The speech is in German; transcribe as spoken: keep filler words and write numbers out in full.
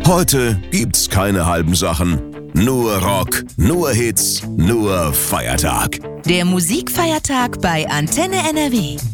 Heute gibt's keine halben Sachen. Nur Rock, nur Hits, nur Feiertag. Der Musikfeiertag bei Antenne N R W.